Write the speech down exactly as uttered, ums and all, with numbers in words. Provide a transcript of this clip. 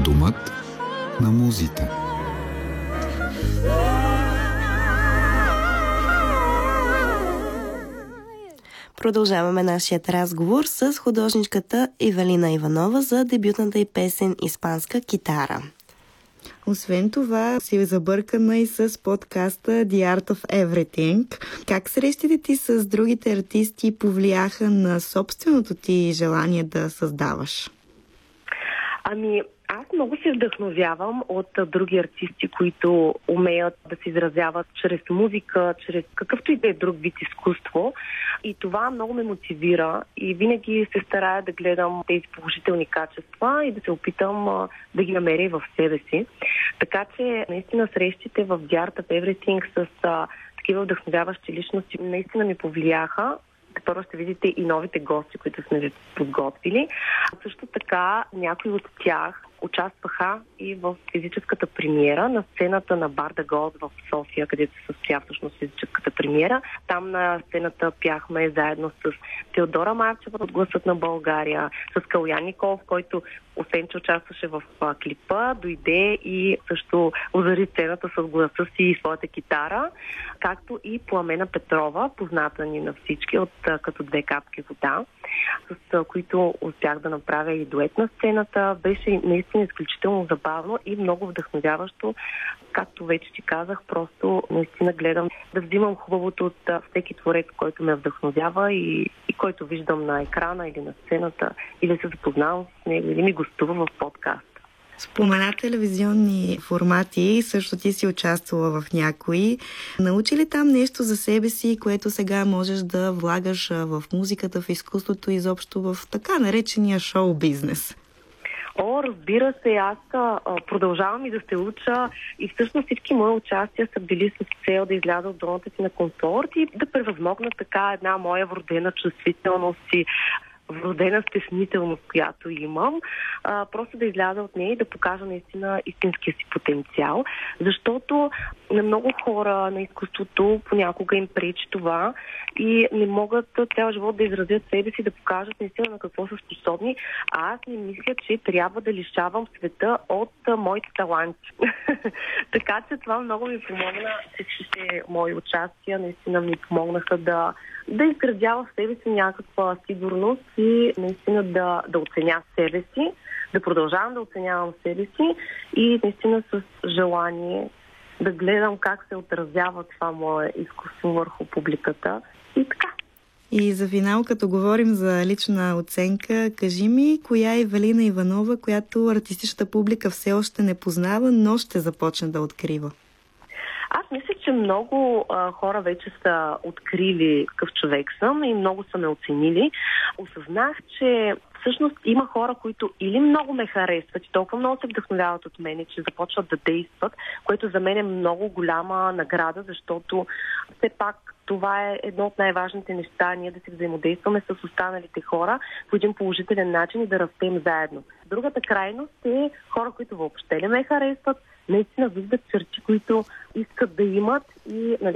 Домът на музите. Продължаваме нашият разговор с художничката Ивелина Иванова за дебютната й песен «Испанска китара». Освен това, си забъркана и с подкаста The Art of Everything. Как срещите ти с другите артисти повлияха на собственото ти желание да създаваш? Ами, аз много се вдъхновявам от други артисти, които умеят да се изразяват чрез музика, чрез какъвто и да е друг вид изкуство. И това много ме мотивира и винаги се старая да гледам тези положителни качества и да се опитам да ги намеря в себе си. Така че наистина срещите в The Art of Everything с а, такива вдъхновяващи личности наистина ми повлияха. Първо ще видите и новите гости, които сме ви подготвили. Също така някои от тях участваха и в физическата премиера на сцената на Бар де Голд в София, където се състоя всъщност физическата премиера. Там на сцената пяхме заедно с Теодора Марчева от Гласът на България, с Калуян Николов, който освен че участваше в а, клипа, дойде и също озари сцената с гласа си и своята китара, както и Пламена Петрова, позната ни на всички от а, като две капки вода, с а, които успях да направя и дует на сцената. Беше наистина изключително забавно и много вдъхновяващо. Както вече ти казах, просто наистина гледам да взимам хубавото от а, всеки творец, който ме вдъхновява и, и който виждам на екрана или на сцената, или се запознавам с него, или ми гостува в подкаст. Спомена телевизионни формати, също ти си участвала в някои. Научи ли там нещо за себе си, което сега можеш да влагаш в музиката, в изкуството, изобщо в така наречения шоу-бизнес? О, разбира се, аз а, продължавам и да се уча и всъщност всички мои участия са били с цел да изляза от зоната си на комфорт и да превъзмогна така една моя вродена чувствителност и вродена стеснителност, която имам, а, просто да изляза от нея и да покажа наистина истинския си потенциал, защото на много хора на изкуството понякога им пречи това и не могат цял живот да изразят себе си, да покажат наистина на какво са способни, а аз не мисля, че трябва да лишавам света от а, моите таланти. Така че това много ми помогна, всичките мои участия наистина ми помогнаха да да изградява в себе си някаква сигурност и наистина да, да оценя себе си, да продължавам да оценявам себе си и наистина с желание да гледам как се отразява това мое изкуство върху публиката и така. И за финал, като говорим за лична оценка, кажи ми, коя е Ивелина Иванова, която артистичната публика все още не познава, но ще започне да открива? Аз мисля, че много а, хора вече са открили какъв човек съм и много са ме оценили. Осъзнах, че всъщност има хора, които или много ме харесват и толкова много се вдъхновяват от мене, че започват да действат, което за мен е много голяма награда, защото все пак това е едно от най-важните неща, ние да се взаимодействаме с останалите хора по един положителен начин и да растем заедно. Другата крайност е хора, които въобще не ме харесват, наистина виждат черти, които искат да имат и нали,